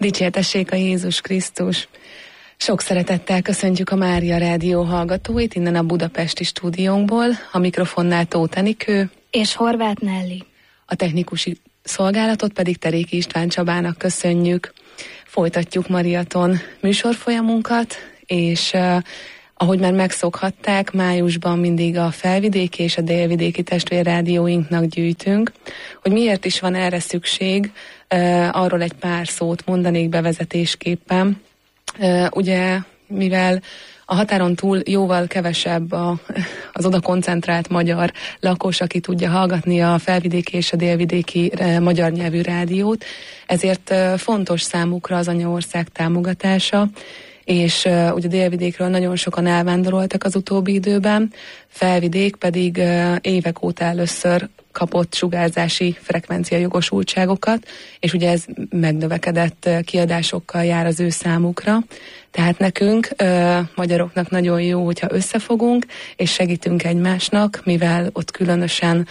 Dicsértessék a Jézus Krisztus! Sok szeretettel köszöntjük a Mária Rádió hallgatóit innen a budapesti stúdiónkból, a mikrofonnál Tóth Enikő és Horváth Nelli. A technikusi szolgálatot pedig Teréki István Csabának köszönjük. Folytatjuk maraton műsorfolyamunkat, és ahogy már megszokhatták, májusban mindig a felvidéki és a délvidéki testvérrádióinknak gyűjtünk. Hogy miért is van erre szükség, arról egy pár szót mondanék bevezetésképpen. Ugye, mivel a határon túl jóval kevesebb az oda koncentrált magyar lakos, aki tudja hallgatni a felvidéki és a délvidéki magyar nyelvű rádiót, ezért fontos számukra az anyaország támogatása, és ugye délvidékről nagyon sokan elvándoroltak az utóbbi időben, felvidék pedig évek óta először kapott sugárzási frekvencia jogosultságokat, és ugye ez megnövekedett kiadásokkal jár az ő számukra. Tehát nekünk, magyaroknak nagyon jó, hogyha összefogunk, és segítünk egymásnak, mivel ott különösen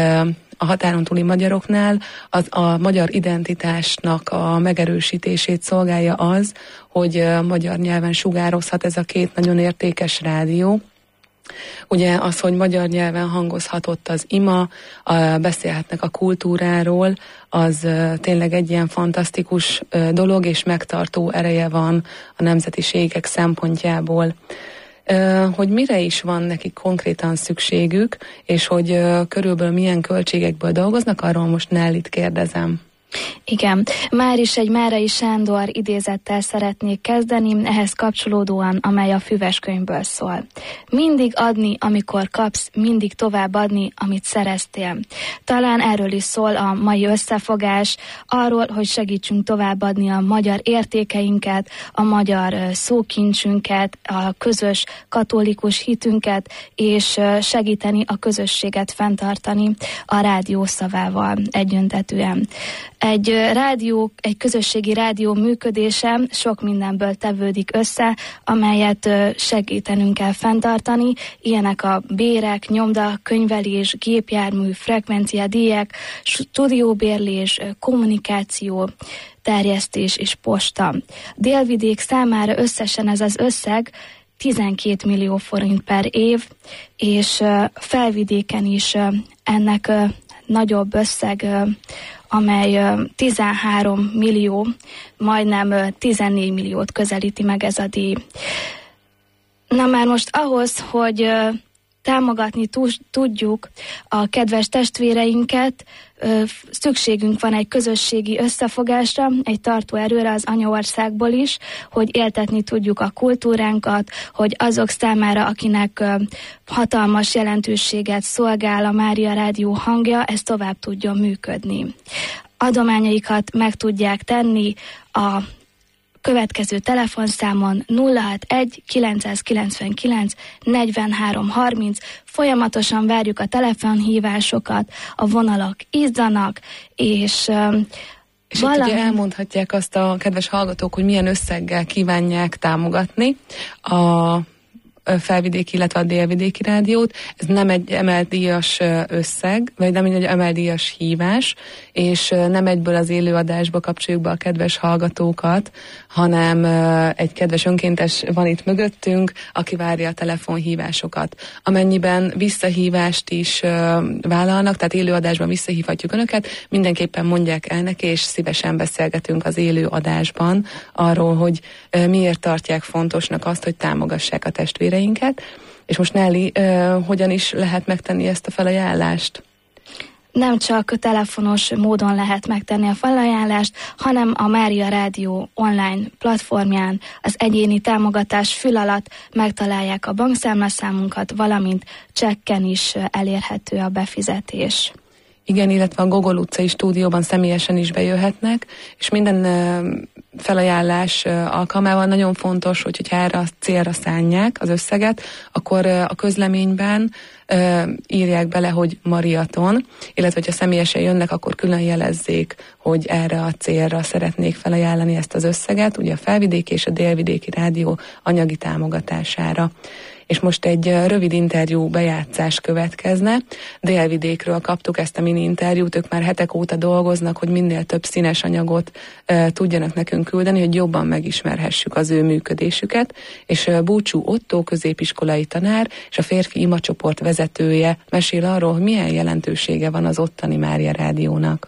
a határon túli magyaroknál a magyar identitásnak a megerősítését szolgálja az, hogy magyar nyelven sugározhat ez a két nagyon értékes rádió. Ugye az, hogy magyar nyelven hangozhatott az ima, beszélhetnek a kultúráról, az tényleg egy ilyen fantasztikus dolog, és megtartó ereje van a nemzetiségek szempontjából. Hogy mire is van nekik konkrétan szükségük, és hogy körülbelül milyen költségekből dolgoznak, arról most Nellit kérdezem. Igen, már is egy Márai Sándor idézettel szeretnék kezdeni, ehhez kapcsolódóan, amely a Füves könyvből szól. Mindig adni, amikor kapsz, mindig tovább adni, amit szereztél. Talán erről is szól a mai összefogás, arról, hogy segítsünk továbbadni a magyar értékeinket, a magyar szókincsünket, a közös katolikus hitünket, és segíteni a közösséget fenntartani a rádió szavával egyöntetűen. Egy közösségi rádió működése sok mindenből tevődik össze, amelyet segítenünk kell fenntartani. Ilyenek a bérek, nyomda, könyvelés, gépjármű, frekvenciadíjak, stúdióbérlés, kommunikáció, terjesztés és posta. Délvidék számára összesen ez az összeg 12 millió forint per év, és felvidéken is ennek nagyobb összeg, amely 13 millió, majdnem 14 milliót közelíti meg ez a díj. Na már most ahhoz, hogy támogatni tudjuk a kedves testvéreinket, szükségünk van egy közösségi összefogásra, egy tartó erőre az anyaországból is, hogy éltetni tudjuk a kultúránkat, hogy azok számára, akinek hatalmas jelentőséget szolgál a Mária Rádió hangja, ez tovább tudjon működni. Adományaikat meg tudják tenni a következő telefonszámon 061 999 43 30. Folyamatosan várjuk a telefonhívásokat, a vonalak izzanak, és itt ugye elmondhatják azt a kedves hallgatók, hogy milyen összeggel kívánják támogatni a felvidéki, illetve a délvidéki rádiót. Ez nem egy emeldíjas összeg, vagy nem egy emeldíjas hívás, és nem egyből az élőadásba kapcsoljuk be a kedves hallgatókat, hanem egy kedves önkéntes van itt mögöttünk, aki várja a telefonhívásokat. Amennyiben visszahívást is vállalnak, tehát élőadásban visszahívhatjuk önöket, mindenképpen mondják el neki, és szívesen beszélgetünk az élőadásban arról, hogy miért tartják fontosnak azt, hogy támogassák a testvéreinket. És most Nelly, hogyan is lehet megtenni ezt a felajánlást? Nem csak telefonos módon lehet megtenni a felajánlást, hanem a Mária Rádió online platformján az egyéni támogatás fül alatt megtalálják a bankszámlaszámunkat, valamint csekken is elérhető a befizetés. Igen, illetve a Gogol utcai stúdióban személyesen is bejöhetnek, és minden felajánlás alkalmával nagyon fontos, hogyha erre a célra szánják az összeget, akkor a közleményben írják bele, hogy maraton, illetve hogyha személyesen jönnek, akkor külön jelezzék, hogy erre a célra szeretnék felajánlani ezt az összeget, ugye a felvidéki és a délvidéki rádió anyagi támogatására. és most egy rövid interjú bejátszás következne. Délvidékről kaptuk ezt a mini interjút, ők már hetek óta dolgoznak, hogy minél több színes anyagot tudjanak nekünk küldeni, hogy jobban megismerhessük az ő működésüket, és Búcsú Ottó középiskolai tanár és a férfi imacsoport vezetője mesél arról, hogy milyen jelentősége van az ottani Mária Rádiónak.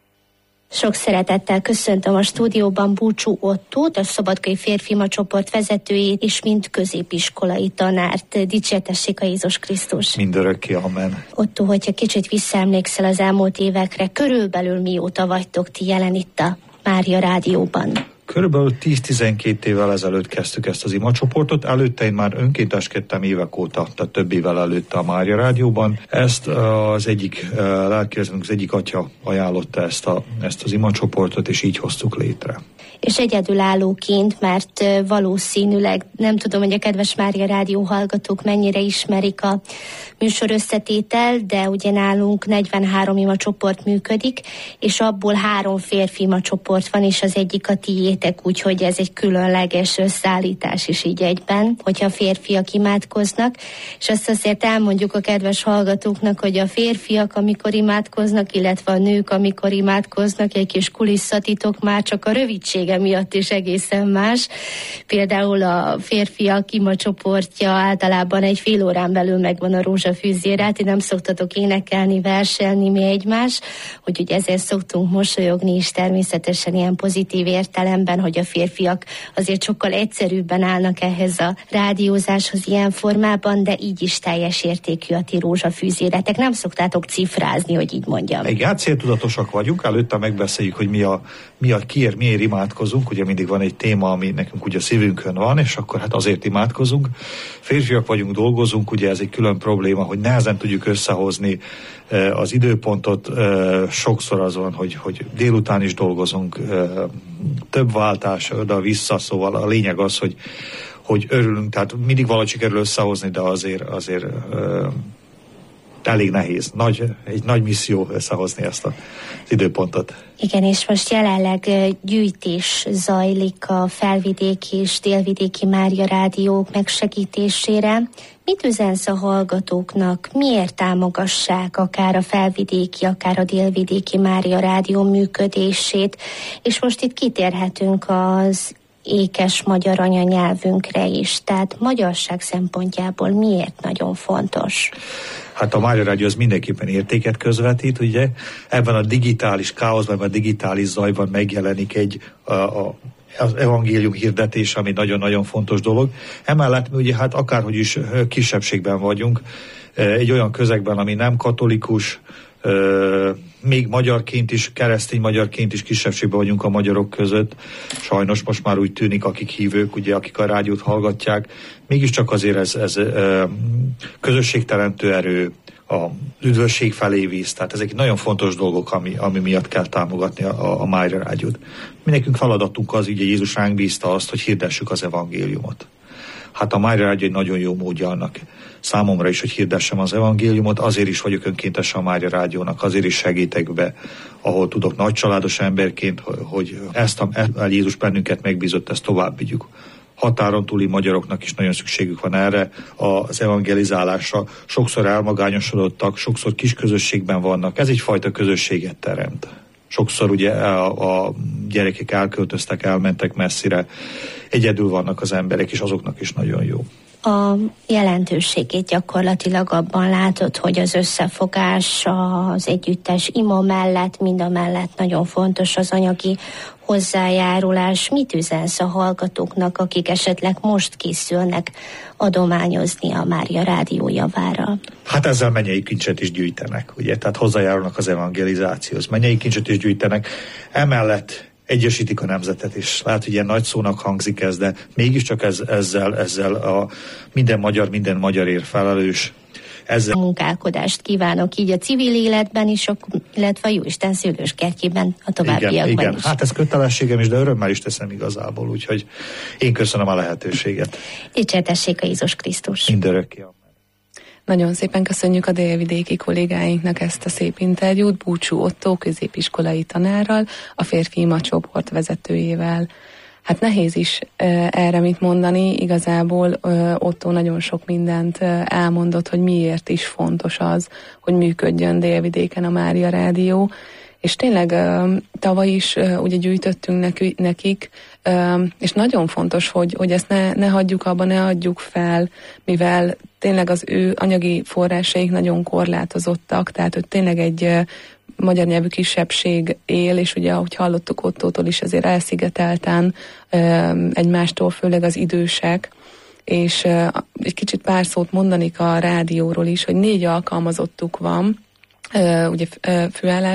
Sok szeretettel köszöntöm a stúdióban Búcsú Ottót, a Szabadkai Férfi Imacsoport vezetőjét, és mint középiskolai tanárt. Dicsértessék a Jézus Krisztus! Mindörökké, amen. Ottó, hogyha kicsit visszaemlékszel az elmúlt évekre, körülbelül mióta vagytok ti jelen itt a Mária Rádióban? Körülbelül 10-12 évvel ezelőtt kezdtük ezt az imacsoportot, előtte én már önkénteskedtem évek óta, tehát több évvel előtte a Mária Rádióban. Ezt az egyik lelkivezetőnk, az egyik atya ajánlotta ezt az imacsoportot, és így hoztuk létre. És egyedülállóként, mert valószínűleg, nem tudom, hogy a kedves Mária Rádió hallgatók mennyire ismerik a műsor összetétel, de ugye nálunk 43 imacsoport működik, és abból 3 férfi imacsoport van, és az egyik a tiétek, úgyhogy ez egy különleges összeállítás is így egyben, hogyha a férfiak imádkoznak, és azt azért elmondjuk a kedves hallgatóknak, hogy a férfiak, amikor imádkoznak, illetve a nők, amikor imádkoznak, egy kis kulisszatitok már csak a rövidsége miatt is egészen más. Például a férfiak imacsoportja általában egy fél órán belül megvan a rózsafűzére, ti nem szoktatok énekelni, verselni mi egymás, úgyhogy ezért szoktunk mosolyogni is természetesen ilyen pozitív értelemben, hogy a férfiak azért sokkal egyszerűbben állnak ehhez a rádiózáshoz ilyen formában, de így is teljes értékű a ti rózsafűzéretek. Nem szoktátok cifrázni, hogy így mondjam. Igen, céltudatosak vagyunk, előtte megbeszéljük, hogy miért imádkozunk, ugye mindig van egy téma, ami nekünk ugye a szívünkön van, és akkor hát azért imádkozunk. Férfiak vagyunk, dolgozunk, ugye ez egy külön probléma, hogy nehezen tudjuk összehozni az időpontot, sokszor az van, hogy délután is dolgozunk, több váltás oda-vissza, szóval a lényeg az, hogy örülünk, tehát mindig valahogy sikerül összehozni, de azért elég nehéz. Egy nagy misszió összehozni ezt az időpontot. Igen, és most jelenleg gyűjtés zajlik a felvidéki és délvidéki Mária Rádiók megsegítésére. Mit üzensz a hallgatóknak? Miért támogassák akár a felvidéki, akár a délvidéki Mária Rádió működését? És most itt kitérhetünk az ékes magyar anyanyelvünkre is. Tehát magyarság szempontjából miért nagyon fontos? Hát a Mária Rádió az mindenképpen értéket közvetít, ugye? Ebben a digitális káoszban, a digitális zajban megjelenik az evangélium hirdetés, ami nagyon-nagyon fontos dolog. Emellett mi ugye hát akárhogy is kisebbségben vagyunk, egy olyan közegben, ami nem katolikus, még magyarként is, keresztény magyarként is kisebbségben vagyunk a magyarok között. Sajnos most már úgy tűnik, akik hívők, ugye, akik a rádiót hallgatják, mégiscsak azért ez közösségteremtő erő, a üdvösség felé visz, tehát ezek nagyon fontos dolgok, ami miatt kell támogatni a Mária Rádiót. Mi nekünk feladatunk az, ugye Jézus ránk bízta azt, hogy hirdessük az evangéliumot. Hát a Mária Rádió egy nagyon jó módja annak számomra is, hogy hirdessem az evangéliumot, azért is vagyok önkéntes a Mária Rádiónak, azért is segítek be, ahol tudok nagycsaládos emberként, hogy ezt Jézus bennünket megbízott, ezt tovább vigyük. Határon túli magyaroknak is nagyon szükségük van erre az evangelizálásra. Sokszor elmagányosodottak, sokszor kis közösségben vannak. Ez egyfajta közösséget teremt. Sokszor ugye a gyerekek elköltöztek, elmentek messzire. Egyedül vannak az emberek, és azoknak is nagyon jó. A jelentőségét gyakorlatilag abban látod, hogy az összefogás az együttes ima mellett, mind a mellett nagyon fontos az anyagi hozzájárulás. Mit üzensz a hallgatóknak, akik esetleg most készülnek adományozni a Mária Rádió javára? Hát ezzel mennyei kincset is gyűjtenek, ugye? Tehát hozzájárulnak az evangelizációhoz. Mennyei kincset is gyűjtenek. Emellett egyesítik a nemzetet is. Lehet, hogy ilyen nagy szónak hangzik ez, de mégiscsak ezzel a minden magyarért felelős. Ezzel munkálkodást kívánok így a civil életben is, illetve a Jóisten szülőskertjében a továbbiakban is. Hát ez kötelességem is, de örömmel is teszem igazából, úgyhogy én köszönöm a lehetőséget. Dicsértessék a Jézus Krisztus. Mindörökké. Nagyon szépen köszönjük a délvidéki kollégáinknak ezt a szép interjút, Búcsú Ottó középiskolai tanárral, a férfi imacsoport vezetőjével. Hát nehéz is erre mit mondani, igazából Ottó nagyon sok mindent elmondott, hogy miért is fontos az, hogy működjön Délvidéken a Mária Rádió, és tényleg tavaly is ugye gyűjtöttünk nekik, és nagyon fontos, hogy ezt ne hagyjuk abba, ne adjuk fel, mivel tényleg az ő anyagi forrásaik nagyon korlátozottak, tehát hogy tényleg egy magyar nyelvű kisebbség él, és ugye, ahogy hallottuk Ottótól is, azért elszigetelten egymástól, főleg az idősek, és egy kicsit pár szót mondanék a rádióról is, hogy 4 alkalmazottuk van, ugye főállás